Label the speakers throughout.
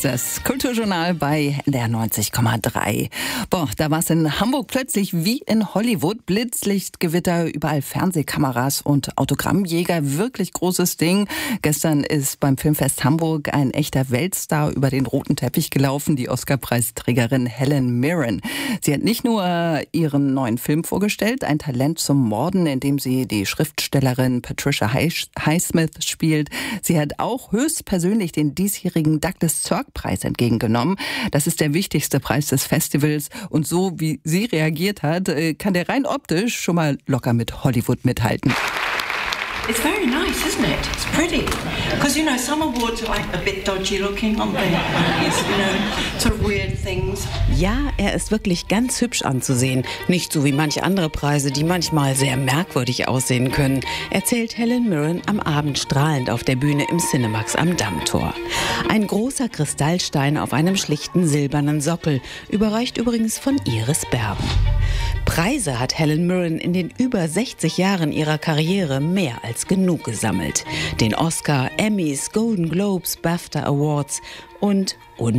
Speaker 1: ist das Kulturjournal bei NDR 90,3. Boah, da war es in Hamburg plötzlich wie in Hollywood. Blitzlichtgewitter, überall Fernsehkameras und Autogrammjäger. Wirklich großes Ding. Gestern ist beim Filmfest Hamburg ein echter Weltstar über den roten Teppich gelaufen, die Oscar-Preisträgerin Helen Mirren. Sie hat nicht nur ihren neuen Film vorgestellt, Ein Talent zum Morden, in dem sie die Schriftstellerin Patricia Highsmith spielt. Sie hat auch höchstpersönlich den diesjährigen Douglas-Sirk-Preis entgegengenommen. Das ist der wichtigste Preis des Festivals. Und so wie sie reagiert hat, kann der rein optisch schon mal locker mit Hollywood mithalten.
Speaker 2: It's very nice, isn't it? It's pretty. Because, some awards are like a bit dodgy looking, aren't they? Sort of weird things.
Speaker 3: Ja, er ist wirklich ganz hübsch anzusehen. Nicht so wie manche andere Preise, die manchmal sehr merkwürdig aussehen können, erzählt Helen Mirren am Abend strahlend auf der Bühne im Cinemax am Dammtor. Ein großer Kristallstein auf einem schlichten silbernen Sockel, überreicht übrigens von Iris Berben. Preise hat Helen Mirren in den über 60 Jahren ihrer Karriere mehr als genug gesammelt. Den Oscar, Emmys, Golden Globes, BAFTA Awards und.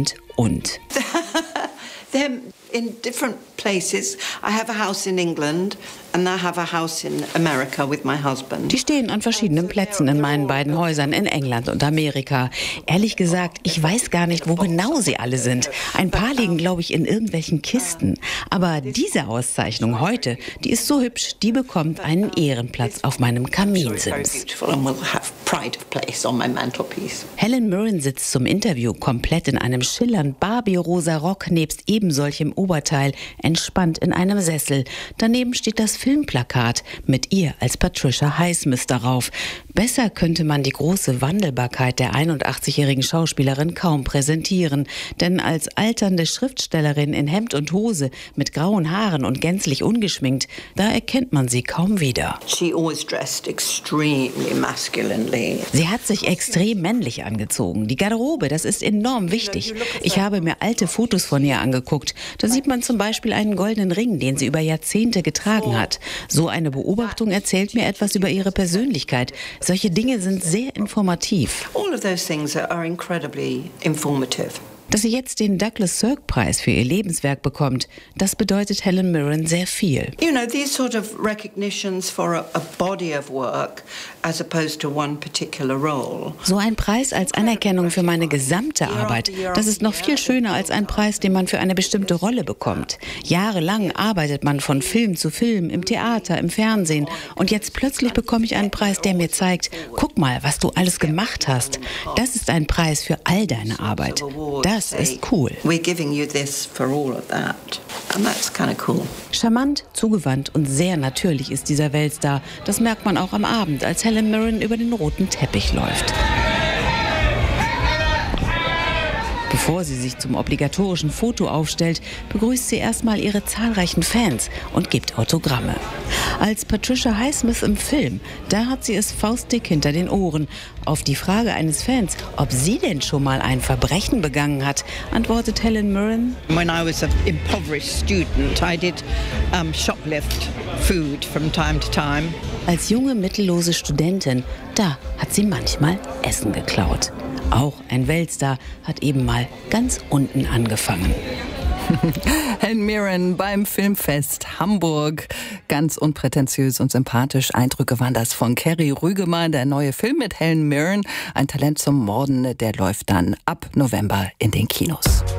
Speaker 2: They're in different places. I have a house in England and I have a house in America with my husband.
Speaker 3: Die stehen an verschiedenen Plätzen in meinen beiden Häusern in England und Amerika. Ehrlich gesagt, ich weiß gar nicht, wo genau sie alle sind. Ein paar liegen, glaube ich, in irgendwelchen Kisten. Aber diese Auszeichnung heute, die ist so hübsch, die bekommt einen Ehrenplatz auf meinem Kaminsims. Helen Mirren sitzt zum Interview komplett in einem schillernd Barbie-rosa Rock nebst ebensolchem Oberteil, entspannt in einem Sessel. Daneben steht das Filmplakat mit ihr als Patricia Highsmith darauf. Besser könnte man die große Wandelbarkeit der 81-jährigen Schauspielerin kaum präsentieren. Denn als alternde Schriftstellerin in Hemd und Hose mit grauen Haaren und gänzlich ungeschminkt, da erkennt man sie kaum wieder.
Speaker 2: She always dressed extremely masculinely.
Speaker 3: Sie hat sich extrem männlich angezogen. Die Garderobe, das ist enorm wichtig. Ich habe mir alte Fotos von ihr angeguckt. Da sieht man zum Beispiel einen goldenen Ring, den sie über Jahrzehnte getragen hat. So eine Beobachtung erzählt mir etwas über ihre Persönlichkeit. Solche Dinge sind sehr informativ.
Speaker 2: All of those things are incredibly informative.
Speaker 3: Dass sie jetzt den Douglas-Sirk-Preis für ihr Lebenswerk bekommt, das bedeutet Helen Mirren sehr viel.
Speaker 2: These sort of recognitions for a body of work as opposed to one particular role.
Speaker 3: So ein Preis als Anerkennung für meine gesamte Arbeit, das ist noch viel schöner als ein Preis, den man für eine bestimmte Rolle bekommt. Jahrelang arbeitet man von Film zu Film, im Theater, im Fernsehen. Und jetzt plötzlich bekomme ich einen Preis, der mir zeigt, guck mal, was du alles gemacht hast. Das ist ein Preis für all deine Arbeit. Das ist cool.
Speaker 2: We're giving you this for all of that. And that's kind of cool.
Speaker 3: Charmant, zugewandt und sehr natürlich ist dieser Weltstar. Das merkt man auch am Abend, als Helen Mirren über den roten Teppich läuft. Bevor sie sich zum obligatorischen Foto aufstellt, begrüßt sie erstmal ihre zahlreichen Fans und gibt Autogramme. Als Patricia Highsmith im Film, da hat sie es faustdick hinter den Ohren. Auf die Frage eines Fans, ob sie denn schon mal ein Verbrechen begangen hat, antwortet Helen Mirren:
Speaker 2: When I was an impoverished student, I did shoplift food from time to time.
Speaker 3: Als junge, mittellose Studentin, da hat sie manchmal Essen geklaut. Auch ein Weltstar hat eben mal ganz unten angefangen.
Speaker 1: Helen Mirren beim Filmfest Hamburg. Ganz unprätentiös und sympathisch. Eindrücke waren das von Kerry Rügemann. Der neue Film mit Helen Mirren, Ein Talent zum Morden, der läuft dann ab November in den Kinos.